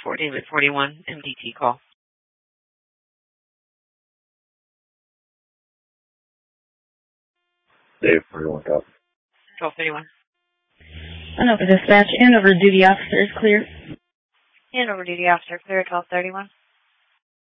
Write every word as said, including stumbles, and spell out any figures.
for David forty-one, M D T call. David forty-one, call. twelve thirty-one. Another dispatch and over duty officer is clear. And over duty officer clear, twelve thirty-one.